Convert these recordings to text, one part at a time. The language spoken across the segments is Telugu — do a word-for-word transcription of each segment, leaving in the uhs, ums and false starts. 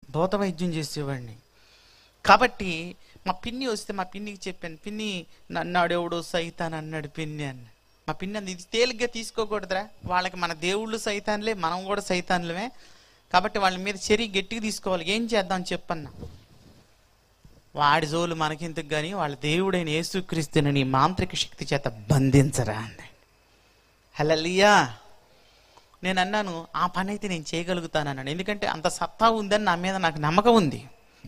భూత వైద్యం చేసేవాడిని. కాబట్టి మా పిన్ని వస్తే మా పిన్నికి చెప్పాను, పిన్ని నన్నాడెవడో సైతాన్ అన్నాడు పిన్ని అన్న. మా పిన్ని అంది, ఇది తేలిగ్గా తీసుకోకూడదురా, వాళ్ళకి మన దేవుళ్ళు సైతాన్లే, మనం కూడా సైతాన్లమే, కాబట్టి వాళ్ళ మీద చర్య గట్టిగా తీసుకోవాలి, ఏం చేద్దాం చెప్పన్నా. వాడి జోలు మనకెందుకు కానీ వాళ్ళ దేవుడైన యేసుక్రీస్తుని నీ మాంత్రిక శక్తి చేత బంధించరా అండి. హల్లెలూయా. నేను అన్నాను, ఆ పని అయితే నేను చేయగలుగుతాను అన్నాను, ఎందుకంటే అంత సత్తా ఉందని నా మీద నాకు నమ్మకం ఉంది.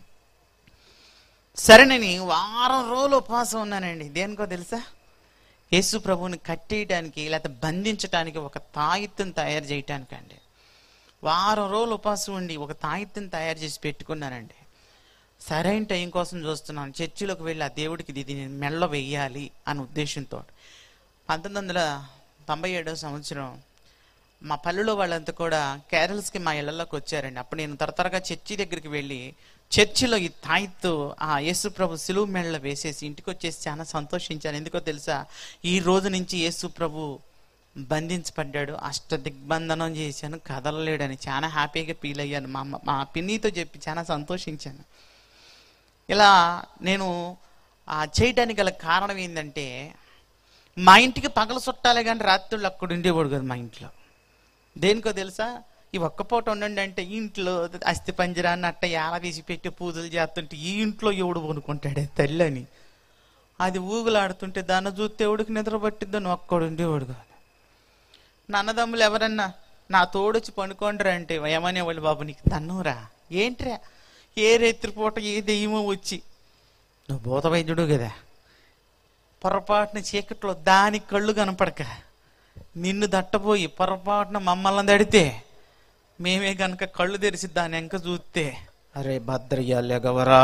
సరేనని వారం రోజులు ఉపవాసం ఉన్నానండి. దేనికో తెలుసా? యేసు ప్రభువుని కట్టేయడానికి లేకపోతే బంధించడానికి ఒక తాయిత్తును తయారు చేయటానికి అండి. వారం రోజులు ఉపవాసం ఉండి ఒక తాయిత్తును తయారు చేసి పెట్టుకున్నానండి. సరైన టైం కోసం చూస్తున్నాను. చర్చిలోకి వెళ్ళి ఆ దేవుడికి ఇది నేను మెళ్ళ వెయ్యాలి అనే ఉద్దేశంతో పంతొమ్మిది వందల తొంభై ఏడవ సంవత్సరం మా పల్లెలో వాళ్ళంతా కూడా కేరళస్కి మా ఇళ్లలోకి వచ్చారండి. అప్పుడు నేను త్వరగా చర్చి దగ్గరికి వెళ్ళి చర్చిలో ఈ తాయిత్తు ఆ యేసు ప్రభు సిలువ మెళ్ళ వేసేసి ఇంటికి వచ్చేసి చాలా సంతోషించాను. ఎందుకో తెలుసా? ఈ రోజు నుంచి యేసు ప్రభు బంధించబడ్డాడు, అష్ట దిగ్బంధనం చేశాను, కదలలేడని చాలా హ్యాపీగా ఫీల్ అయ్యాను. మా మా పిన్నితో చెప్పి చాలా సంతోషించాను. ఇలా నేను చేయడానికి గల కారణం ఏంటంటే, మా ఇంటికి పగల చుట్టాలే కానీ రాత్రుళ్ళు అక్కడ ఉండేవాడు కదా మా ఇంట్లో. దేనికో తెలుసా? ఈ ఒక్క పూట ఉండండి అంటే ఇంట్లో అస్థి పంజరాన్ని అట్ట ఎలా తీసి పెట్టి పూజలు చేస్తుంటే ఈ ఇంట్లో ఎవడు కొనుక్కుంటాడే తల్లి అని అది ఊగులాడుతుంటే దాన్ని చూస్తే ఎవడికి నిద్ర పట్టిద్దని ఒక్కడు ఉండేవాడు కాదు. నా అన్నదమ్ములు ఎవరన్నా నా తోడొచ్చి పండుకోండిరా అంటే ఏమనేవాళ్ళు, బాబు నీకు తన్నురా, ఏంట్రా ఏ రేత్రి పూట ఏ దెయ్యమో వచ్చి, నువ్వు భూత వైద్యుడు కదా, పొరపాటున చీకట్లో దానికి కళ్ళు కనపడక నిన్ను దట్టపోయి పొరపాటున మమ్మల్ని దడితే మేమే కనుక కళ్ళు తెరిచి దాన్ని ఎంక చూస్తే, అరే భద్రయ్యాలేగవరా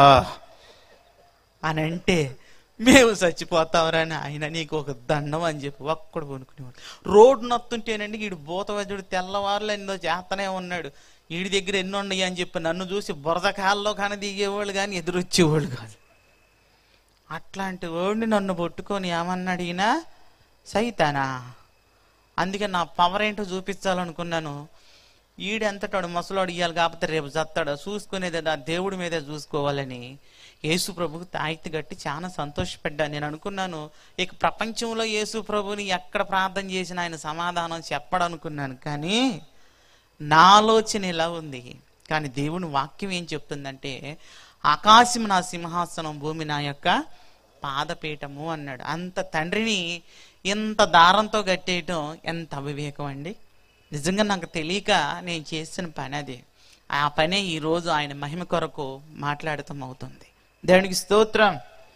అని అంటే మేము చచ్చిపోతావరా అని ఆయన నీకు ఒక దండం అని చెప్పి ఒక్కడు కొనుక్కునేవాడు. రోడ్డు నత్తుంటేనండి వీడు భూత వైద్యుడు తెల్లవారులు ఎన్నో చేస్తనే ఉన్నాడు, వీడి దగ్గర ఎన్నో ఉన్నాయి అని చెప్పి నన్ను చూసి బురద కాల్లో కానీ దిగేవాళ్ళు కానీ ఎదురొచ్చేవాళ్ళు కాదు. అట్లాంటి వాడిని నన్ను పట్టుకొని ఏమన్నాడు ఈయన, సైతానా. అందుకే నా పవర్ ఏంటో చూపించాలనుకున్నాను. ఈడెంతటాడు ముసలాడు ఇయ్యాలి కాకపోతే రేపు చస్తాడు, చూసుకునేది ఆ దేవుడి మీదే చూసుకోవాలని యేసు ప్రభుకు తాయితీ కట్టి చాలా సంతోషపడ్డాను. నేను అనుకున్నాను ఇక ప్రపంచంలో యేసు ప్రభుని ఎక్కడ ప్రార్థన చేసిన ఆయన సమాధానం చెప్పడనుకున్నాను. కానీ నా ఆలోచన ఇలా ఉంది. కానీ దేవుని వాక్యం ఏం చెప్తుందంటే, ఆకాశం నా సింహాసనం, భూమి నా యొక్క పాదపీఠము అన్నాడు. అంత తండ్రిని ఇంత దారంతో కట్టేయటం ఎంత అవివేకం అండి. నిజంగా నాకు తెలియక నేను చేసిన పని అది. ఆ పనే ఈరోజు ఆయన మహిమ కొరకు మాట్లాడటం అవుతుంది. దేవునికి స్తోత్రం.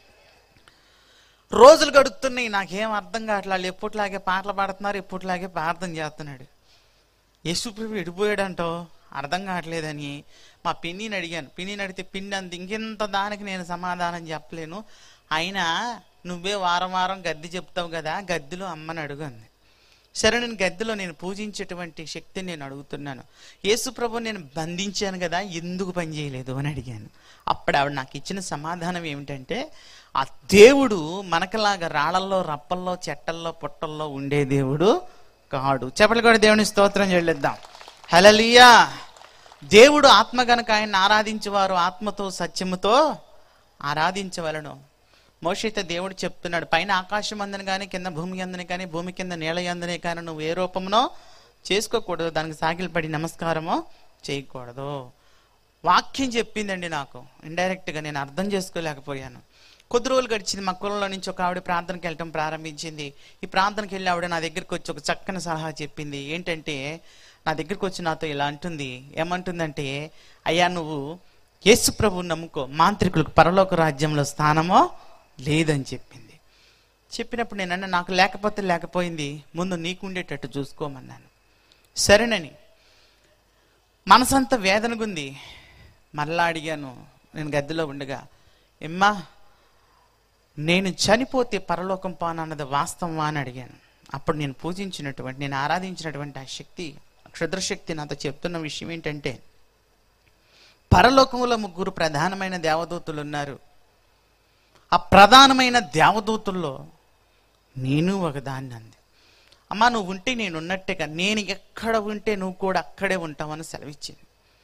రోజులు గడుపుతున్నాయి, నాకేం అర్థం కావట్లేదు. ఎప్పటిలాగే పాటలు పాడుతున్నారు, ఎప్పటిలాగే ప్రార్థన చేస్తున్నాడు. యేసుప్రభు ఎడిపోయాడంటో అర్థం కావట్లేదని మా పిన్నిని అడిగాను. పిన్నిని అడిగితే పిన్ని అంత ఇంకెంత దానికి నేను సమాధానం చెప్పలేను, అయినా నువ్వే వారం వారం గద్దె చెప్తావు కదా, గద్దెలో అమ్మని అడుగుంది. సరే నేను గద్దెలో నేను పూజించేటువంటి శక్తిని నేను అడుగుతున్నాను, యేసు ప్రభు నేను బంధించాను కదా ఎందుకు పని చేయలేదు అని అడిగాను. అప్పుడు ఆవిడ నాకు ఇచ్చిన సమాధానం ఏమిటంటే, ఆ దేవుడు మనకలాగా రాళ్ళల్లో రప్పల్లో చెట్టల్లో పుట్టల్లో ఉండే దేవుడు కాడు. చెప్పలు కూడా దేవుని స్తోత్రం చెల్లిద్దాం. హల్లెలూయా. దేవుడు ఆత్మ గనుక ఆయన ఆరాధించేవారు ఆత్మతో సత్యముతో ఆరాధించవలను. మోషేతో దేవుడు చెప్తున్నాడు, పైన ఆకాశం అందని కానీ కింద భూమి అందని కానీ భూమి కింద నీళ్ళ అందని కానీ నువ్వు ఏ రూపమునో చేసుకోకూడదు, దానికి సాగిలపడి నమస్కారమో చేయకూడదు. వాక్యం చెప్పిందండి నాకు. ఇండైరెక్ట్గా నేను అర్థం చేసుకోలేకపోయాను. కొద్ది రోజులు గడిచింది. మా కులంలో నుంచి ఒక ఆవిడ ప్రార్థనకి వెళ్ళటం ప్రారంభించింది. ఈ ప్రార్థనకి వెళ్ళి ఆవిడ నా దగ్గరికి వచ్చి ఒక చక్కని సలహా చెప్పింది. ఏంటంటే, నా దగ్గరికి వచ్చి నాతో ఇలా అంటుంది. ఏమంటుందంటే, అయ్యా నువ్వు యేసు ప్రభువుని నమ్ముకో, మాంత్రికులకు పరలోక రాజ్యంలో స్థానమో లేదని చెప్పింది. చెప్పినప్పుడు నేనన్నా, నాకు లేకపోతే లేకపోయింది, ముందు నీకు ఉండేటట్టు చూసుకోమన్నాను. సరేనని మనసంతా వేదనగుంది. మరలా అడిగాను నేను గద్దెలో ఉండగా, ఎమ్మా నేను చనిపోతే పరలోకం పానన్నది వాస్తవమా అని అడిగాను. అప్పుడు నేను పూజించినటువంటి నేను ఆరాధించినటువంటి ఆ శక్తి, క్షుద్రశక్తి నాతో చెప్తున్న విషయం ఏంటంటే, పరలోకంలో ముగ్గురు ప్రధానమైన దేవదూతలు ఉన్నారు. ఆ ప్రధానమైన దేవదూతల్లో నేను ఒకదాన్ని అంది. అమ్మా నువ్వు ఉంటే నేను ఉన్నట్టేగా, నేను ఎక్కడ ఉంటే నువ్వు కూడా అక్కడే ఉంటావని సెలవిచ్చింది.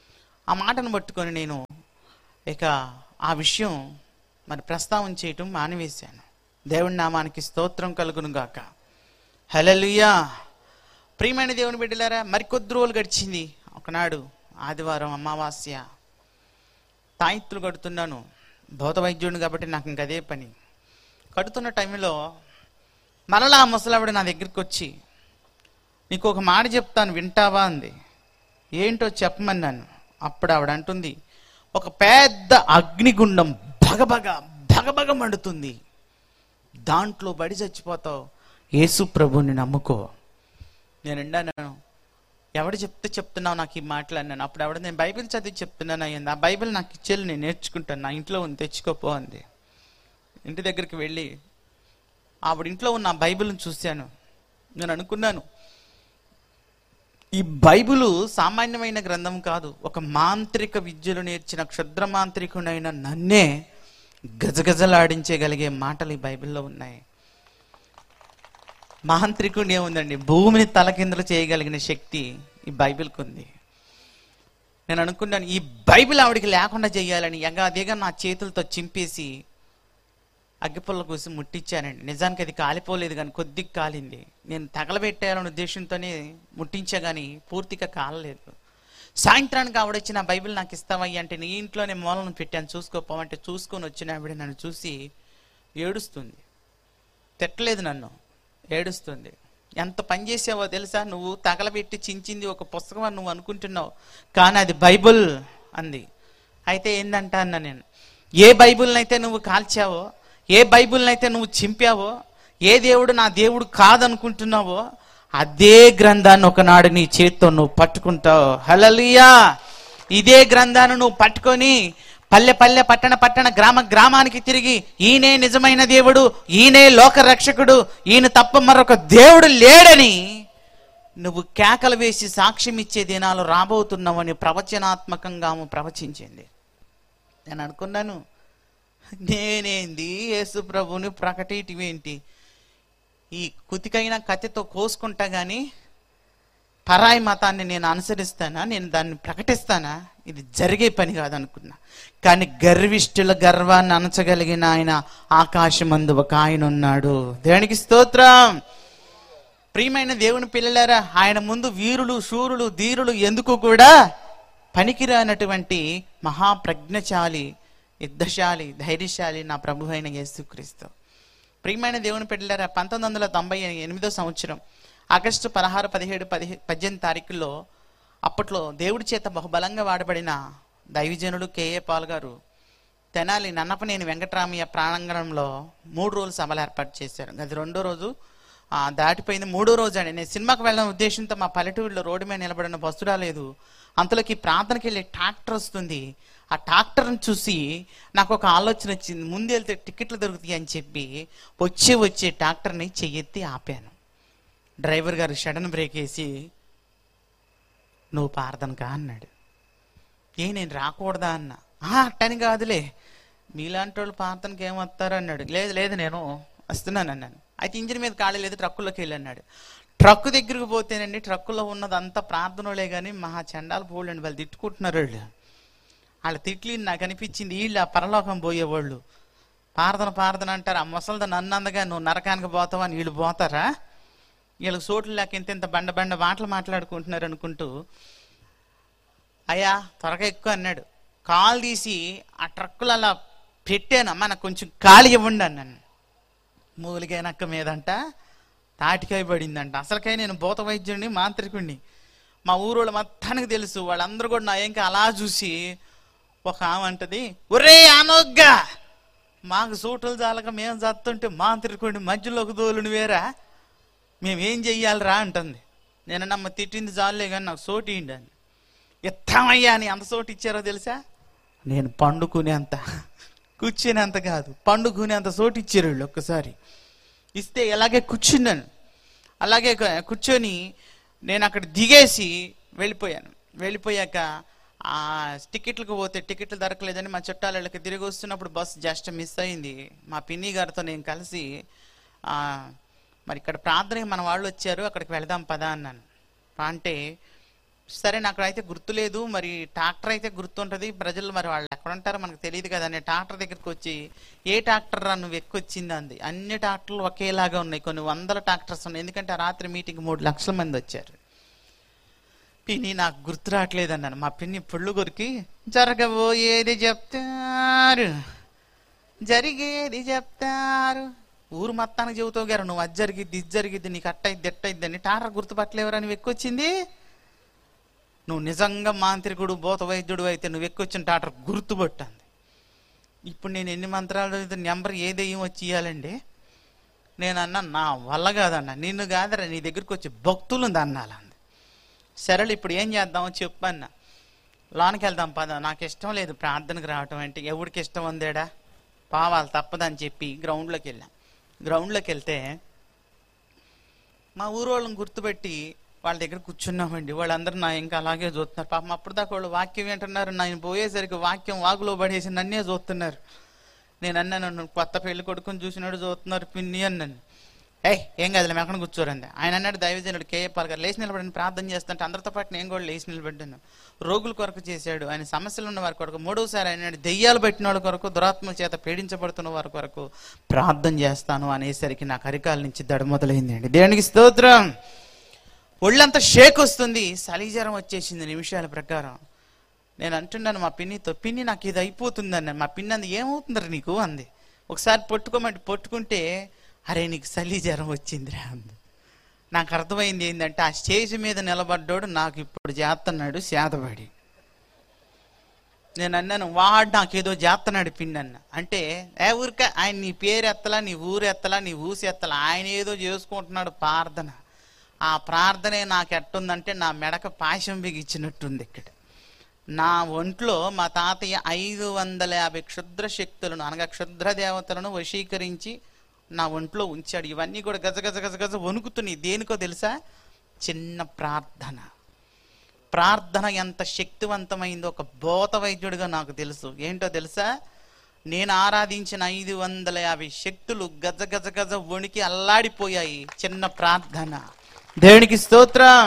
ఆ మాటను పట్టుకొని నేను ఇక ఆ విషయం మరి ప్రస్తావన చేయటం మానివేశాను. దేవుని నామానికి స్తోత్రం కలుగును గాక. హల్లెలూయా. ప్రియమైన దేవుని బిడ్డలారా, మరికొద్ది రోజులు గడిచింది. ఒకనాడు ఆదివారం అమావాస్య, తాయిత్తులు కడుతున్నాను. భౌత వైద్యుడిని కాబట్టి నాకు ఇంక అదే పని. కడుతున్న టైంలో మరలా ఆ ముసలావిడ నా దగ్గరికి వచ్చి, నీకు ఒక మాట చెప్తాను వింటావా అంది. ఏంటో చెప్పమన్నాను. అప్పుడు ఆవిడ అంటుంది, ఒక పెద్ద అగ్నిగుండం భగభగ భగభగ మండుతుంది, దాంట్లో బడి చచ్చిపోతావు, యేసు ప్రభుని నమ్ముకో. నేను అన్నాను, ఎవడు చెప్తే చెప్తున్నావు నాకు ఈ మాటలు అన్నాను. అప్పుడు ఎవడ, నేను బైబిల్ చదివి చెప్తున్నాను అయ్యింది. ఆ బైబిల్ నాకు ఇచ్చేది, నేను నేర్చుకుంటాను, నా ఇంట్లో ఉంది, తెచ్చుకోపో అంది. ఇంటి దగ్గరికి వెళ్ళి ఆవిడ ఇంట్లో ఉన్న ఆ బైబిల్ని చూశాను. నేను అనుకున్నాను, ఈ బైబిలు సామాన్యమైన గ్రంథం కాదు. ఒక మాంత్రిక విద్యలు నేర్చిన క్షుద్ర మాంత్రికుడైన నన్నే గజగజలాడించగలిగే మాటలు ఈ బైబిల్లో ఉన్నాయి. మాంత్రికుడు ఏముందండి, భూమిని తలకిందులు చేయగలిగిన శక్తి ఈ బైబిల్కి ఉంది. నేను అనుకున్నాను, ఈ బైబిల్ ఆవిడికి లేకుండా చేయాలని ఎగాదిగా నా చేతులతో చింపేసి అగ్గిపుల్ల కూసి ముట్టించానండి. నిజానికి అది కాలిపోలేదు, కానీ కొద్దిగా కాలింది. నేను తగలబెట్టాలనే ఉద్దేశంతోనే ముట్టించా, కానీ పూర్తిగా కాలలేదు. సాయంత్రానికి ఆవిడ వచ్చి, నా బైబిల్ నాకు ఇస్తావయ్యా అంటే, నీ ఇంట్లోనే మూలను పెట్టాను చూసుకోపోమంటే చూసుకొని వచ్చిన ఆవిడ నన్ను చూసి ఏడుస్తుంది. తిట్టలేదు నన్ను, ఏడుస్తుంది. ఎంత పని చేసావో తెలుసా, నువ్వు తగలబెట్టి చించింది ఒక పుస్తకం అని నువ్వు అనుకుంటున్నావు, కానీ అది బైబిల్ అంది. అయితే ఏందంట అన్న నేను, ఏ బైబిల్ని అయితే నువ్వు కాల్చావో, ఏ బైబిల్ని అయితే నువ్వు చింపావో, ఏ దేవుడు నా దేవుడు కాదనుకుంటున్నావో, అదే గ్రంథాన్ని ఒకనాడు నీ చేత్తో నువ్వు పట్టుకుంటావు. హల్లెలూయా. ఇదే గ్రంథాన్ని నువ్వు పట్టుకొని పల్లె పల్లె పట్టణ పట్టణ గ్రామ గ్రామానికి తిరిగి, ఈయనే నిజమైన దేవుడు, ఈయనే లోక రక్షకుడు, ఈయన తప్ప మరొక దేవుడు లేడని నువ్వు కేకలు వేసి సాక్ష్యం ఇచ్చే దినాలు రాబోతున్నావని ప్రవచనాత్మకంగా ఆమె ప్రవచించింది. నేను అనుకున్నాను, నేనేంది యేసు ప్రభుని ప్రకటించేంటి, ఈ కుతికైన కత్తితో కోసుకుంటా కానీ పరాయి మతాన్ని నేను అనుసరిస్తానా, నేను దాన్ని ప్రకటిస్తానా? ఇది జరిగే పని కాదనుకున్నా. కానీ గర్విష్ఠుల గర్వాన్ని అణచగలిగిన ఆయన ఆకాశమందు ఒక ఆయన ఉన్నాడు. దేవునికి స్తోత్రం. ప్రియమైన దేవుని పిల్లలారా, ఆయన ముందు వీరులు శూరులు ధీరులు ఎందుకు కూడా పనికిరానటువంటి మహాప్రజ్ఞశాలి, యుద్ధశాలి, ధైర్యశాలి నా ప్రభు అయిన యేసుక్రీస్తు. ప్రియమైన దేవుని పిల్లలారా, పంతొమ్మిది వందల తొంభై ఎనిమిదో సంవత్సరం ఆగస్టు పదహారు పదిహేడు పదిహే పద్దెనిమిది తారీఖుల్లో అప్పట్లో దేవుడి చేత బహుబలంగా వాడబడిన దైవజనుడు కేఏ పాల్ గారు తెనాలి నన్నపనేని వెంకటరామయ్య ప్రాంగణంలో మూడు రోజులు సభలు ఏర్పాటు చేశారు. అది రెండో రోజు దాటిపోయింది, మూడో రోజు అండి. నేను సినిమాకి వెళ్ళిన ఉద్దేశంతో మా పల్లెటూరులో రోడ్డు మీద నిలబడిన బస్సు రాలేదు. అంతలోకి ప్రార్థనకి వెళ్ళే ట్రాక్టర్ వస్తుంది. ఆ ట్రాక్టర్ని చూసి నాకు ఒక ఆలోచన వచ్చింది, ముందు వెళ్తే టికెట్లు దొరుకుతాయి అని చెప్పి వచ్చే వచ్చే ట్రాక్టర్ని చెయ్యెత్తి ఆపాను. డ్రైవర్ గారు సడన్ బ్రేక్ వేసి, నువ్వు ప్రార్థనకా అన్నాడు. ఏ నేను రాకూడదా అన్న. అట్టని కాదులే, మీలాంటి వాళ్ళు ప్రార్థనకి ఏమొస్తారు అన్నాడు. లేదు లేదు నేను వస్తున్నాను అన్నాను. అయితే ఇంజిన్ మీద ఖాళీ లేదు, ట్రక్కులోకి వెళ్ళి అన్నాడు. ట్రక్కు దగ్గరికి పోతేనండి, ట్రక్కులో ఉన్నదంతా ప్రార్థనలే కానీ మహా చండాలు పోలేండి, వాళ్ళు తిట్టుకుంటున్నారు. వాళ్ళు వాళ్ళ తిట్లు నాకు అనిపించింది, వీళ్ళు ఆ పరలోకం పోయేవాళ్ళు ప్రార్థన ప్రార్థన అంటారు. ఆ ముసలిద నన్ను అందగా నువ్వు నరకానికి పోతావా అని వీళ్ళు పోతారా? వీళ్ళకి చోట్లు లేక ఇంత ఇంత బండ బండ మాటలు మాట్లాడుకుంటున్నారు అనుకుంటూ, అయ్యా త్వరగా ఎక్కువ అన్నాడు. కాలు తీసి ఆ ట్రక్కులు అలా పెట్టాను, అమ్మ నాకు కొంచెం ఖాళీ ఇవ్వండి అన్నాను. మూలికాయ నక్క మీదంట తాటికాయ పడిందంట. అసలుకాయ నేను భూత వైద్యుడిని, మాంత్రికుడిని, మా ఊరోళ్ళు మొత్తానికి తెలుసు. వాళ్ళందరూ కూడా నా ఇంకా అలా చూసి ఒక ఆమె అంటది, ఒరే అనొగ్గా మాకు సూటులు చాలక మేము చస్తుంటే మాంత్రికుడిని మధ్యలోకి దోలుని వేరా, మేమేం చెయ్యాలిరా అంటుంది. నేను నమ్మ తిట్టింది చాలులే కానీ నాకు సోటు ఇవ్వండి అని. ఎత్తమయ్యా అని అంత సోటు ఇచ్చారో తెలుసా? నేను పండుకునేంత కూర్చునేంత కాదు, పండుకునేంత సోటు ఇచ్చారు వీళ్ళు. ఒక్కసారి ఇస్తే అలాగే కూర్చున్నాను. అలాగే కూర్చొని నేను అక్కడ దిగేసి వెళ్ళిపోయాను. వెళ్ళిపోయాక ఆ టికెట్లకు పోతే టికెట్లు దొరకలేదని మా చుట్టాలకి తిరిగి వస్తున్నప్పుడు బస్సు జస్ట్ మిస్ అయింది. మా పిన్ని గారితో నేను కలిసి మరి ఇక్కడ ప్రార్థనకి మన వాళ్ళు వచ్చారు, అక్కడికి వెళదాం పదా అన్నాను. అంటే సరే నాకు అయితే గుర్తులేదు, మరి ట్రాక్టర్ అయితే గుర్తుంటుంది, ప్రజలు మరి వాళ్ళు ఎక్కడ ఉంటారో మనకు తెలియదు కదా అని ట్రాక్టర్ దగ్గరికి వచ్చి, ఏ ట్రాక్టర్ రా నువ్వు ఎక్కువచ్చింది అంది. అన్ని ట్రాక్టర్లు ఒకేలాగా ఉన్నాయి, కొన్ని వందల ట్రాక్టర్స్ ఉన్నాయి, ఎందుకంటే ఆ రాత్రి మీటింగ్ మూడు లక్షల మంది వచ్చారు. పిన్ని నాకు గుర్తు రావట్లేదు అన్నాను. మా పిన్ని పుళ్ళు కొరికి, జరగబోయేది చెప్తారు జరిగేది చెప్తారు, ఊరు మొత్తానికి చెబుతావు గారు నువ్వు అది జరిగిద్ది ఇది జరిగిద్ది నీకు అట్టయిద్ది ఎట్టయిద్ది అని. ట్రాక్టర్ గుర్తుపట్టలేవరా నువ్వు ఎక్కువచ్చింది? నువ్వు నిజంగా మాంత్రికుడు భూత వైద్యుడు అయితే నువ్వు ఎక్కువచ్చిన ట్రాక్టర్ గుర్తుపట్టింది. ఇప్పుడు నేను ఎన్ని మంత్రాలు నెంబర్ ఏ దెయ్యం వచ్చి ఇవ్వాలండి? నేను అన్నా నా వల్ల కాదన్నా. నిన్ను కాదరా, నీ దగ్గరికి వచ్చి భక్తులు అన్నాలంది. సరేలే ఇప్పుడు ఏం చేద్దామో చెప్పన్నా. లోనికి వెళ్దాం పద, నాకు ఇష్టం లేదు ప్రార్థనకు రావటం అంటే. ఎవరికి ఇష్టం ఉందేడా, పావాలి తప్పదని చెప్పి గ్రౌండ్లోకి వెళ్ళాం. గ్రౌండ్లోకి వెళ్తే మా ఊరు వాళ్ళని గుర్తుపెట్టి వాళ్ళ దగ్గర కూర్చున్నామండి. వాళ్ళందరూ నా ఇంకా అలాగే చూస్తున్నారు. పాపం అప్పుడు దాకా వాళ్ళు వాక్యం ఏంటున్నారు, నేను పోయేసరికి వాక్యం వాగులో పడేసి నన్నే చూస్తున్నారు. నేను అన్నాను, కొత్త పెళ్లి కొడుకుని చూసినాడు చూస్తున్నారు పిన్ని అన్నాను. ఏయ్ ఏం కాదు మేము ఎక్కడ కూర్చోరండి. ఆయన అన్నాడు, దైవజనుడు కేఏపాల్ గారు లేచి నిలబడిని ప్రార్థన చేస్తుంటే అందరితో పాటు నేను కూడా లేచి నిలబడ్డాను. రోగుల కొరకు చేశాడు, ఆయన సమస్యలు ఉన్న వారి కొరకు. మూడోసారి ఆయన దెయ్యాలు పెట్టిన వాళ్ళ కొరకు, దురాత్మల చేత పీడించబడుతున్న వారి కొరకు ప్రార్థన చేస్తాను అనేసరికి నాకు అరికాల నుంచి దడ మొదలైందండి. దేవునికి స్తోత్రం. ఒళ్ళంతా షేక్ వస్తుంది, సలీజరం వచ్చేసింది నిమిషాల ప్రకారం. నేను అంటున్నాను మా పిన్నితో, పిన్ని నాకు ఇది అయిపోతుంది అన్నాను. మా పిన్ని అంది, ఏమవుతుందరా నీకు అంది. ఒకసారి పట్టుకోమంటే పట్టుకుంటే, అరే నీకు సలీజరం వచ్చిందిరా అంది. నాకు అర్థమైంది ఏంటంటే ఆ స్టేజ్ మీద నిలబడ్డాడు నాకు ఇప్పుడు చేస్తున్నాడు శాతపడి. నేను అన్నాను, వాడు నాకేదో చేస్తున్నాడు పిన్ని అన్న. అంటే ఏ ఊరికే ఆయన నీ పేరు ఎత్తలా, నీ ఊరు ఎత్తలా, నీ ఊసి ఎత్తలా, ఆయన ఏదో చేసుకుంటున్నాడు ప్రార్థన. ఆ ప్రార్థనే నాకు ఎట్టుందంటే నా మెడక పాశం బిగిచ్చినట్టుంది. ఇక్కడ నా ఒంట్లో మా తాతయ్య ఐదు వందల యాభై క్షుద్ర శక్తులను అనగా క్షుద్ర దేవతలను వశీకరించి నా ఒంట్లో ఉంచాడు. ఇవన్నీ కూడా గజ గజ గజ గజ వణుకుతున్నాయి. దేనికో తెలుసా? చిన్న ప్రార్థన. ప్రార్థన ఎంత శక్తివంతమైందో ఒక భూత వైద్యుడిగా నాకు తెలుసు. ఏంటో తెలుసా? నేను ఆరాధించిన ఐదు వందల యాభై శక్తులు గజ గజ గజ వణికి అల్లాడిపోయాయి చిన్న ప్రార్థన. దేవునికి స్తోత్రం.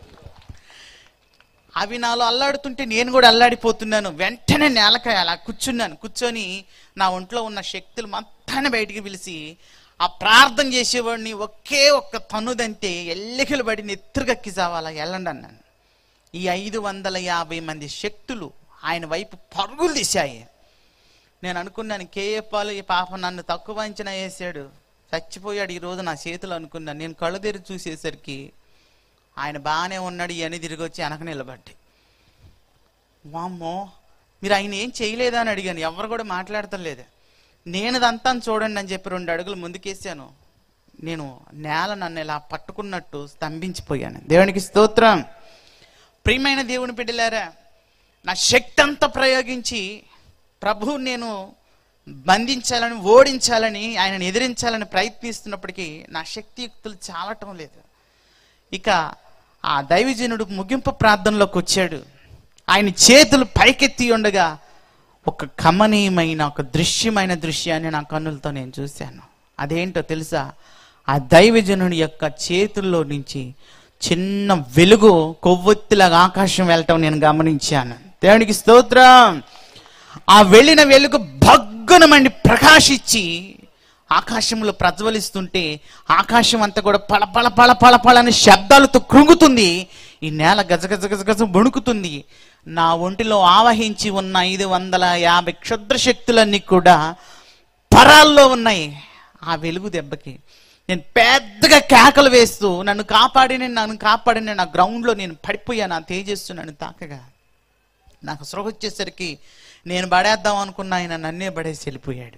అవి నాలో అల్లాడుతుంటే నేను కూడా అల్లాడిపోతున్నాను. వెంటనే నేలకాయ అలా కూర్చున్నాను. కూర్చొని నా ఒంట్లో ఉన్న శక్తులు మొత్తాన్ని బయటికి పిలిచి ఆ ప్రార్థన చేసేవాడిని ఒకే ఒక్క తనుదంటే ఎల్లికలు పడి నెత్తురుగక్కి చావాలా వెళ్ళండి అన్నాను. ఈ ఐదు వందల యాభై మంది శక్తులు ఆయన వైపు పరుగులు తీశాయి. నేను అనుకున్నాను, కేఏపాల్ ఈ పాప నన్ను తక్కువ అంచనా వేసాడు, చచ్చిపోయాడు ఈరోజు నా చేతులు అనుకున్నాను. నేను కళ్ళు తెరిచి చూసేసరికి ఆయన బాగానే ఉన్నాడు. ఇవన్నీ తిరిగి వచ్చి వెనక నిలబడ్డాయి. వామ్మో మీరు ఆయన ఏం చేయలేదా అని అడిగాను. ఎవరు కూడా మాట్లాడటం లేదు. నేను దంతా చూడండి అని చెప్పి రెండు అడుగులు ముందుకేసాను. నేను నేల నన్ను ఇలా పట్టుకున్నట్టు స్తంభించిపోయాను. దేవునికి స్తోత్రం. ప్రియమైన దేవుని బిడ్డలారా, నా శక్తి అంతా ప్రయోగించి ప్రభువు నేను బంధించాలని, ఓడించాలని, ఆయనను ఎదిరించాలని ప్రయత్నిస్తున్నప్పటికీ నా శక్తియుక్తులు చాలటం లేదు. ఇక ఆ దైవజనుడు ముగింపు ప్రార్థనలోకి వచ్చాడు. ఆయన చేతులు పైకెత్తి ఉండగా ఒక కమనీయమైన ఒక దృశ్యమైన దృశ్యాన్ని నా కన్నులతో నేను చూశాను. అదేంటో తెలుసా? ఆ దైవజనుడి యొక్క చేతుల్లో నుంచి చిన్న వెలుగు కొవ్వొత్తిలాగా ఆకాశం వెళ్ళటం నేను గమనించాను. దేవునికి స్తోత్రం. ఆ వెళ్ళిన వెలుగు భగ్గునమండి ప్రకాశించి ఆకాశంలో ప్రజ్వలిస్తుంటే ఆకాశం అంతా కూడా పళ పళ పళ పళ పళ అని శబ్దాలతో కృంగుతుంది. ఈ నేల గజ గజ గజ గజ వణుకుతుంది. నా ఒంటిలో ఆవహించి ఉన్న ఐదు వందల యాభై క్షుద్ర శక్తులన్నీ కూడా పరాల్లో ఉన్నాయి. ఆ వెలుగు దెబ్బకి నేను పెద్దగా కేకలు వేస్తూ నన్ను కాపాడిన నన్ను కాపాడిన నా గ్రౌండ్లో నేను పడిపోయాను. ఆ తేజస్సు నన్ను తాకగా నాకు స్పృహ వచ్చేసరికి నేను పడేద్దాం అనుకున్న ఆయన నన్నే పడేసి వెళ్ళిపోయాడు.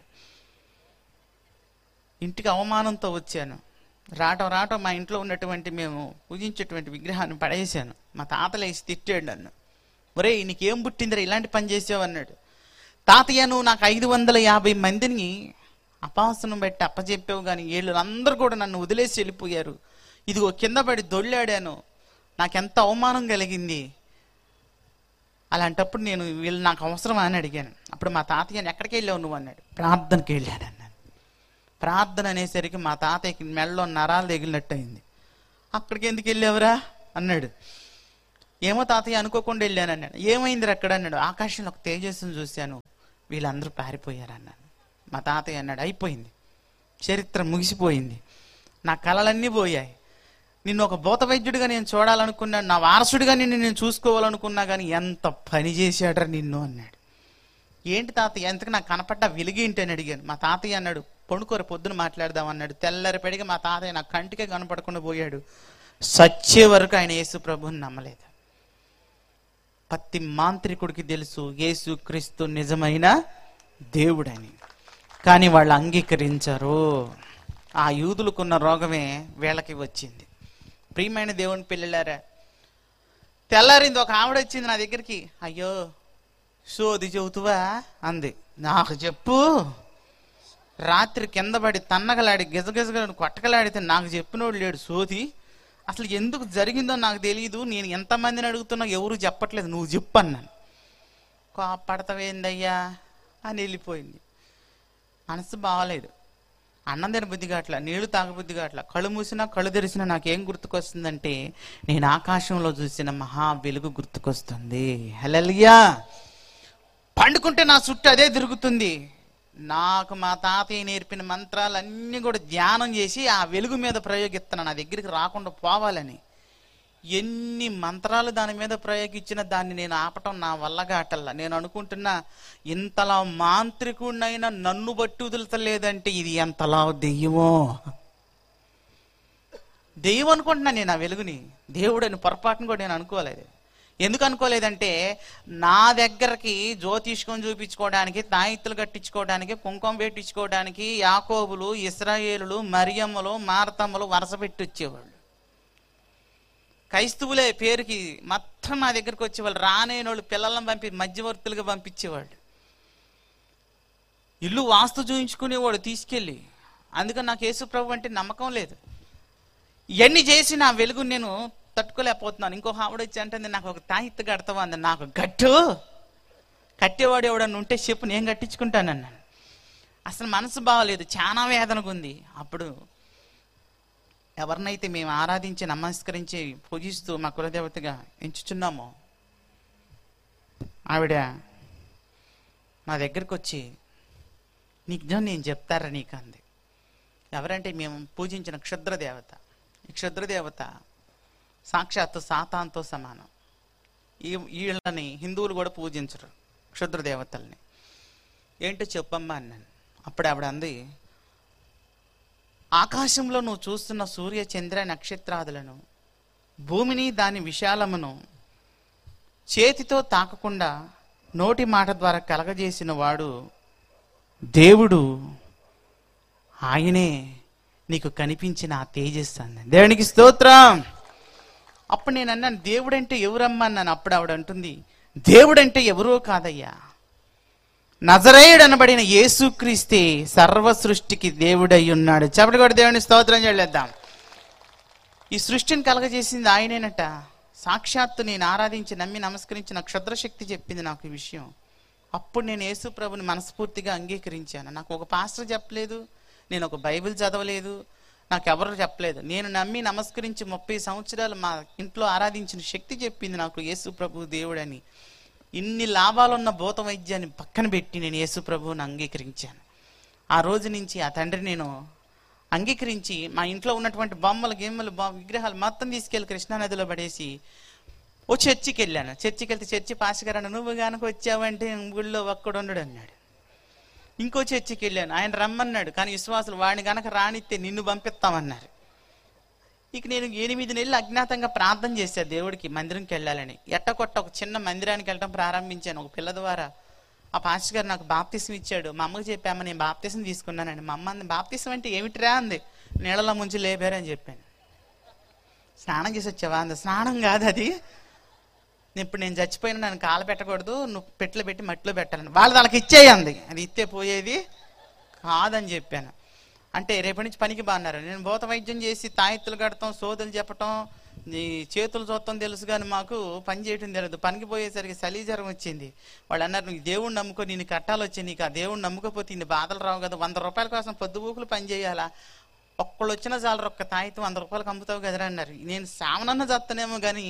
ఇంటికి అవమానంతో వచ్చాను. రావటం రావటం మా ఇంట్లో ఉన్నటువంటి మేము పూజించేటువంటి విగ్రహాన్ని పడేసాను. మా తాతలు వేసి తిట్టాడు నన్ను. ఒరే నీకేం పుట్టిందిరా ఇలాంటి పని చేసావు అన్నాడు. తాతయ్య నువ్వు నాకు ఐదు వందల యాభై మందిని అపాసనం బట్టి అప్పచెప్పావు, కానీ వీళ్ళు అందరూ కూడా నన్ను వదిలేసి వెళ్ళిపోయారు. ఇదిగో కింద పడి దొల్లాడాను, నాకెంత అవమానం కలిగింది. అలాంటప్పుడు నేను వీళ్ళు నాకు అవసరమా అని అడిగాను. అప్పుడు మా తాతయ్యని ఎక్కడికి వెళ్ళావు నువ్వు అన్నాడు. ప్రార్థనకి వెళ్ళాడు అన్నాను. ప్రార్థన అనేసరికి మా తాతయ్యకి మెళ్ళలో నరాలు తగిలినట్టు అయింది. అక్కడికి ఎందుకు వెళ్ళావురా అన్నాడు. ఏమో తాతయ్య అనుకోకుండా వెళ్ళాను అన్నాడు. ఏమైంది అక్కడ అన్నాడు. ఆకాశంలో ఒక తేజస్సును చూశాను, వీళ్ళందరూ పారిపోయారు అన్నాను. మా తాతయ్య అన్నాడు, అయిపోయింది, చరిత్ర ముగిసిపోయింది, నా కలలన్నీ పోయాయి, నిన్ను ఒక భూత వైద్యుడిగా నేను చూడాలనుకున్నాను, నా వారసుడిగా నిన్ను నేను చూసుకోవాలనుకున్నా, కానీ ఎంత పని చేశాడ్రా నిన్ను అన్నాడు. ఏంటి తాతయ్య ఎంతకు నాకు కనపడ్డా వెలిగేంటి అని అడిగాను. మా తాతయ్య అన్నాడు, పొణుకోర పొద్దున మాట్లాడదాం అన్నాడు. తెల్లరిపడిగా మా తాతయ్య నా కంటికే కనపడకుండా పోయాడు. సచ్చే వరకు ఆయన యేసు ప్రభుని నమ్మలేదు. ప్రతి మాంత్రికుడికి తెలుసు యేసు క్రీస్తు నిజమైన దేవుడని, కానీ వాళ్ళు అంగీకరించరు. ఆ యూదులకున్న రోగమే వీళ్ళకి వచ్చింది. ప్రియమైన దేవుని పిల్లలారా, తెల్లారింది, ఒక ఆవిడ వచ్చింది నా దగ్గరికి. అయ్యో సోది చెబుతువా అంది. నాకు చెప్పు, రాత్రి కింద పడి తన్నగలాడి గిజగిజగలను కొట్టకలాడితే నాకు చెప్పినోడు లేడు సోది, అసలు ఎందుకు జరిగిందో నాకు తెలియదు, నేను ఎంతమందిని అడుగుతున్నా ఎవరు చెప్పట్లేదు, నువ్వు చెప్పు అన్నాను. కోపడతావేందయ్యా అని వెళ్ళిపోయింది. మనసు బాగలేదు, అన్నం తిన బుద్ధి కావట్లా, నీళ్లు తాగబుద్ధి కావట్లా, కళ్ళు మూసినా కళ్ళు తెరిసినా నాకేం గుర్తుకొస్తుందంటే నేను ఆకాశంలో చూసిన మహా వెలుగు గుర్తుకొస్తుంది. హల్లెలూయా. పండుకుంటే నా చుట్టూ అదే తిరుగుతుంది. నాకు మా తాతయ్య నేర్పిన మంత్రాలన్నీ కూడా ధ్యానం చేసి ఆ వెలుగు మీద ప్రయోగిస్తున్నాను, నా దగ్గరికి రాకుండా పోవాలని. ఎన్ని మంత్రాలు దాని మీద ప్రయోగించినా దాన్ని నేను ఆపటం నా వల్ల కాటల్లా. నేను అనుకుంటున్నా, ఇంతలా మాంత్రికుడినైనా నన్ను బట్టి వదులుతలేదంటే ఇది ఎంతలా దెయ్యమో. దెయ్యం అనుకుంటున్నా నేను ఆ వెలుగుని, దేవుడని పొరపాటును కూడా నేను అనుకోలేదు. ఎందుకు అనుకోలేదంటే నా దగ్గరకి జ్యోతిష్కం చూపించుకోవడానికి, తాయిత్తులు కట్టించుకోవడానికి, కుంకుమ పెట్టించుకోవడానికి యాకోబులు, ఇశ్రాయేలులు, మరియమ్మలు, మార్తమ్మలు వరుస పెట్టి వచ్చేవాళ్ళు. క్రైస్తవులే పేరుకి మొత్తం నా దగ్గరికి వచ్చేవాళ్ళు. రానేని వాళ్ళు పిల్లలను పంపి మధ్యవర్తులుగా పంపించేవాళ్ళు. ఇల్లు వాస్తు చూయించుకునేవాడు తీసుకెళ్ళి. అందుకని నాకు యేసు ప్రభు అంటే నమ్మకం లేదు. ఇవన్నీ చేసి నా వెలుగు నేను తట్టుకోలేకపోతున్నాను. ఇంకో ఆవిడ వచ్చి అంటే నాకు ఒక తాయిత్తు కడతావా అంది. నాకు గట్టు కట్టేవాడు ఎవడన్నా ఉంటే చెప్పు, నేను కట్టించుకుంటానన్నాను. అసలు మనసు బాగలేదు, చాలా వేదనగా ఉంది. అప్పుడు ఎవరినైతే మేము ఆరాధించి నమస్కరించి పూజిస్తూ మా కులదేవతగా ఎంచుచున్నామో ఆవిడ నా దగ్గరకు వచ్చి, నిజం నేను చెప్తారా నీకు అంది. ఎవరంటే మేము పూజించిన క్షుద్రదేవత. ఈ క్షుద్రదేవత సాక్షాత్తు సాతాన్తో సమానం. ఈ వీళ్ళని హిందువులు కూడా పూజించరు, క్షుద్రదేవతల్ని. ఏంటో చెప్పమ్మా అన్నాను. అప్పుడు ఆవిడ అంది, ఆకాశంలో నువ్వు చూస్తున్న సూర్య చంద్ర నక్షత్రాదులను, భూమిని దాని విశాలమును చేతితో తాకకుండా నోటి మాట ద్వారా కలగజేసిన వాడు దేవుడు, ఆయనే నీకు కనిపించిన ఆ తేజస్సు అంది. దేవునికి స్తోత్రం. అప్పుడు నేను అన్నాను, దేవుడంటే ఎవరమ్మా అన్నాను. అప్పుడు ఆవిడ అంటుంది, దేవుడంటే ఎవరో కాదయ్యా, నజరేయుడు అనబడిన యేసుక్రీస్తే సర్వ సృష్టికి దేవుడై ఉన్నాడు. చెప్పటి కూడా దేవుని స్తోత్రం చేయలేద్దాం. ఈ సృష్టిని కలగజేసింది ఆయనేనట. సాక్షాత్తు నేను ఆరాధించి నమ్మి నమస్కరించిన క్షుద్రశక్తి చెప్పింది నాకు ఈ విషయం. అప్పుడు నేను యేసు ప్రభుని మనస్ఫూర్తిగా అంగీకరించాను. నాకు ఒక పాస్టర్ చెప్పలేదు, నేను ఒక బైబిల్ చదవలేదు, నాకు ఎవరు చెప్పలేదు. నేను నమ్మి నమస్కరించి ముప్పై సంవత్సరాలు మా ఇంట్లో ఆరాధించిన శక్తి చెప్పింది నాకు యేసు ప్రభు దేవుడని. ఇన్ని లాభాలున్న భూత వైద్యాన్ని పక్కన పెట్టి నేను యేసు ప్రభువుని అంగీకరించాను. ఆ రోజు నుంచి ఆ తండ్రి నేను అంగీకరించి మా ఇంట్లో ఉన్నటువంటి బొమ్మలు, గిమ్మలు, విగ్రహాలు మొత్తం తీసుకెళ్ళి కృష్ణానదిలో పడేసి ఓ చర్చికి వెళ్ళాను. చర్చికి వెళ్తే చర్చి పాస్టర్ గారు, నువ్వు కనుక వచ్చావంటే ఊళ్ళో ఒక్కడు ఉండడు అన్నాడు. ఇంకో చర్చికి వెళ్ళాను, ఆయన రమ్మన్నాడు, కానీ విశ్వాసులు వాడిని కనుక రానిస్తే నిన్ను పంపిస్తామన్నారు. ఇక నేను ఎనిమిది నెలలు అజ్ఞాతంగా ప్రార్థన చేశాను దేవుడికి మందిరంకి వెళ్ళాలని. ఎట్టకొట్ట ఒక చిన్న మందిరానికి వెళ్ళడం ప్రారంభించాను ఒక పిల్ల ద్వారా. ఆ పాస్టర్ గారు నాకు బాప్తిసం ఇచ్చాడు. మా అమ్మకి చెప్పాము, నేను బాప్తిసం తీసుకున్నానండి. మా అమ్మ అంది, బాప్తిసం అంటే ఏమిటిరా అంది. నీళ్ళలో ముంచి లేపారని చెప్పాను. స్నానం చేసి వచ్చావా అంది. స్నానం కాదు అది, ఇప్పుడు నేను చచ్చిపోయినా నన్ను కాలు పెట్టకూడదు, నువ్వు పెట్లు పెట్టి మట్టిలో పెట్టాలని. వాళ్ళు వాళ్ళకి ఇచ్చేయంది, అది ఇస్తే పోయేది కాదని చెప్పాను. అంటే రేపటి నుంచి పనికి బాగున్నారు. నేను భూత వైద్యం చేసి తాయెత్తులు కడతాం, సోదులు చెప్పటం, ఈ చేతులు చూడటం తెలుసు, కానీ మాకు పని చేయటం తెలియదు. పనికి పోయేసరికి సలీజరం వచ్చింది. వాళ్ళు అన్నారు, నీకు దేవుడిని నమ్ముకో, నేను కట్టాలు వచ్చాయి, నీకు ఆ దేవుడిని నమ్ముకోపోతే ఇన్ని బాధలు రావు కదా, వంద రూపాయల కోసం పొద్దుబూకులు పని చేయాలా, ఒక్కళ్ళు వచ్చినా చాలు ఒక్క తాయితం వంద రూపాయలకు అమ్ముతావు కదరా అన్నారు. నేను సామనన్న చస్తానేమో కానీ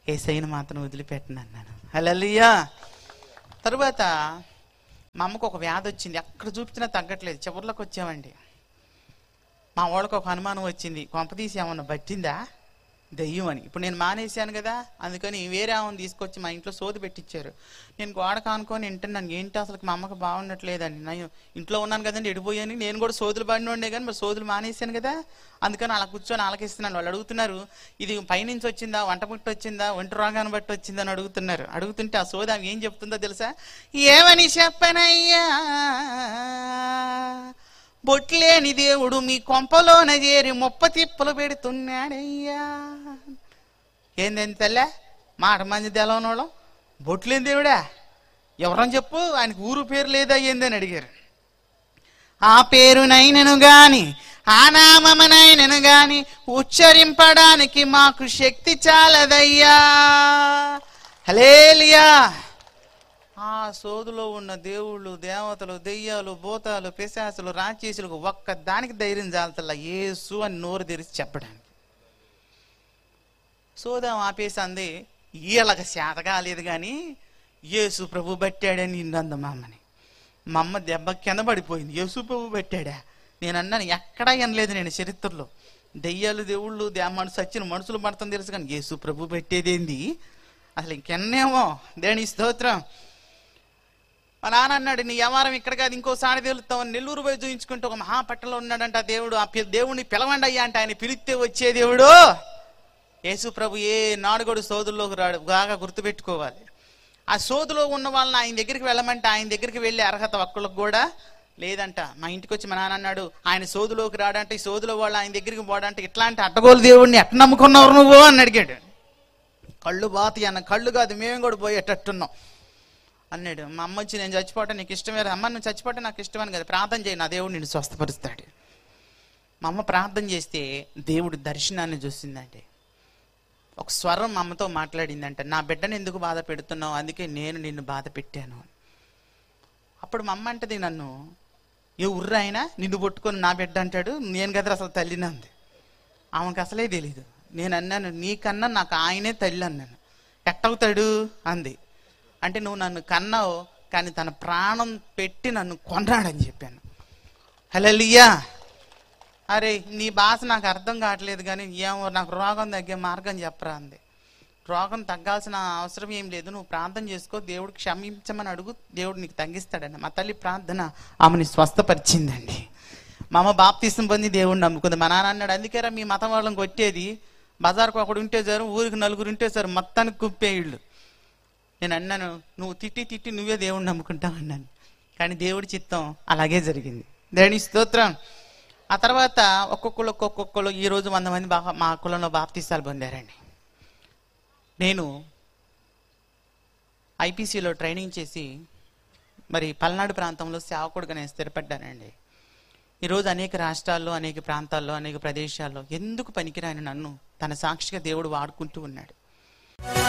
యేసయ్యను మాత్రం వదిలిపెట్టను అన్నాను. హల్లెలూయా. తరువాత మా అమ్మకు ఒక వ్యాధి వచ్చింది, ఎక్కడ చూపించినా తగ్గట్లేదు. చివరిలోకి వచ్చామండి. మా వాళ్ళకి ఒక అనుమానం వచ్చింది, కొంపతీసి ఏమన్నా పట్టిందా దెయ్యం అని. ఇప్పుడు నేను మానేశాను కదా, అందుకని వేరే ఆమెను తీసుకొచ్చి మా ఇంట్లో సోది పెట్టించారు. నేను గోడ కానుకొని వింటున్నాను, ఏంటి అసలు మా అమ్మకి బాగున్నట్లేదండి. నేను ఇంట్లో ఉన్నాను కదండి, ఎడిపోయాను. నేను కూడా సోదులు పడిన ఉండే కానీ మరి సోదులు మానేశాను కదా, అందుకని అలా కూర్చొని ఆలకిస్తున్నాను. వాళ్ళు అడుగుతున్నారు, ఇది పైనుంచి వచ్చిందా, వంట పుట్టి వచ్చిందా, ఒంటి రోగాన్ని బట్టి వచ్చిందని అడుగుతున్నారు. అడుగుతుంటే ఆ సోది ఆమె ఏం చెప్తుందో తెలుసా? ఏమని చెప్పనయ్యా, బొట్లేని దేవుడు మీ కొంపలోన చేరి ముప్ప తిప్పలు పెడుతున్నాడయ్యా. ఏందేంటి తల్లే మాట మంది తెలవనోళ్ళం, బొట్లేని దేవుడా ఎవరని చెప్పు, ఆయనకు ఊరు పేరు లేదా ఏందని అడిగారు. ఆ పేరునైనను గాని ఆ నామమునైనను గాని ఉచ్చరింపడానికి మాకు శక్తి చాలదయ్యా. హల్లెలూయా. ఆ సోదులో ఉన్న దేవుళ్ళు, దేవతలు, దెయ్యాలు, భూతాలు, పిశాచులు, రాక్షసులకు ఒక్క దానికి ధైర్యం చాలతల్లా యేసు అని నోరు తెరిచి చెప్పడానికి. సోదాం ఆపేసింది. ఈళ్ళకి శాత కాలేదు కానీ యేసు ప్రభు పట్టాడని నిన్నంద మా అమ్మని. మా అమ్మ దెబ్బ కింద పడిపోయింది. యేసు ప్రభు పట్టాడా? నేను అన్నాను, ఎక్కడా వినలేదు నేను చరిత్రలో. దెయ్యాలు, దేవుళ్ళు, దే మనసు వచ్చిన మనుషులు పడతాం తెలుసు కానీ యేసు ప్రభు పెట్టేదేంది అసలు ఇంకెన్నేమో. దేని స్తోత్రం. మా నాన్న అన్నాడు, నీ వ్యవహారం ఇక్కడ కాదు ఇంకోసారి తెలుస్తావు. నెల్లూరు పోయి చూయించుకుంటే ఒక మహాపట్టణంలో ఉన్నాడంట దేవుడు. ఆ దేవుడిని పిలవండి అయ్యా అంటే ఆయన పిలిస్తే వచ్చే దేవుడు యేసు ప్రభు. ఏ నాడుగోడు సోదుల్లోకి రాడు, బాగా గుర్తుపెట్టుకోవాలి. ఆ సోదులో ఉన్న వాళ్ళని ఆయన దగ్గరికి వెళ్ళమంటే ఆయన దగ్గరికి వెళ్ళే అర్హత ఒక్కళ్ళకి కూడా లేదంట. మా ఇంటికి వచ్చి మా నాన్న అన్నాడు, ఆయన సోదులోకి రాడంటే ఈ సోదులో వాళ్ళు ఆయన దగ్గరికి పోడంటే ఇట్లాంటి అడ్డగోలు దేవుడిని ఎట్ట నమ్ముకున్నావు నువ్వు అని అడిగాడు. కళ్ళు బాతి అన్న, కళ్ళు కాదు మేము కూడా పోయేటట్టున్నాం అన్నాడు. మా అమ్మ వచ్చి, నేను చచ్చిపోవటం నీకు ఇష్టమే? అమ్మ నువ్వు చచ్చిపోవటం నాకు ఇష్టమని కదా, ప్రార్థన చేయి, నా దేవుడు నిన్ను స్వస్థపరుస్తాడు. మా అమ్మ ప్రార్థన చేస్తే దేవుడు దర్శనాన్ని చూసిందంటే ఒక స్వరం మా అమ్మతో మాట్లాడిందంట, నా బిడ్డను ఎందుకు బాధ పెడుతున్నావు, అందుకే నేను నిన్ను బాధ పెట్టాను. అప్పుడు మా అమ్మ అంటది నన్ను, ఏ ఉర్ర అయినా నిన్ను పట్టుకొని నా బిడ్డ అంటాడు, నేను కదా అసలు తల్లిని అంది. ఆమెకు అసలే తెలీదు. నేను అన్నాను, నీకన్నా నాకు ఆయనే తల్లి అన్నాను. ఎట్టవుతాడు అంది. అంటే నువ్వు నన్ను కన్నావు కానీ తన ప్రాణం పెట్టి నన్ను కొన్నాడని చెప్పాను. హల్లెలూయా. అరే నీ భాష నాకు అర్థం కావట్లేదు కానీ ఏమో నాకు రోగం తగ్గే మార్గం చెప్పరా అంది. రోగం తగ్గాల్సిన అవసరం ఏం లేదు, నువ్వు ప్రార్థన చేసుకో, దేవుడు క్షమించమని అడుగు, దేవుడు నీకు తగ్గిస్తాడని. మా తల్లి ప్రార్థన ఆమెని స్వస్థపరిచిందండి. మా అమ్మ బాప్తీసం పొంది దేవుడిని నమ్ముకుంది. మా నాన్న అన్నాడు, అందుకేరా మీ మతం వాళ్ళని కొట్టేది, బజార్కు ఒకడు ఉంటే సారు, ఊరికి నలుగురు ఉంటే సారు, మొత్తానికి కుప్పే ఇళ్ళు. నేను అన్నాను, నువ్వు తిట్టి తిట్టి నువ్వే దేవుడిని నమ్ముకుంటావు అన్నాను. కానీ దేవుడి చిత్తం అలాగే జరిగింది. దేవుని స్తోత్రం. ఆ తర్వాత ఒక్కొక్కరు ఒక్కొక్కరు ఈరోజు వంద మంది బాగా మా కులంలో బాప్తీసాలు పొందారండి. నేను ఐపీసీలో ట్రైనింగ్ చేసి మరి పల్నాడు ప్రాంతంలో సేవకుడుగా నేను స్థిరపడ్డానండి. ఈరోజు అనేక రాష్ట్రాల్లో, అనేక ప్రాంతాల్లో, అనేక ప్రదేశాల్లో ఎందుకు పనికిరాని నన్ను తన సాక్షిగా దేవుడు వాడుకుంటూ ఉన్నాడు.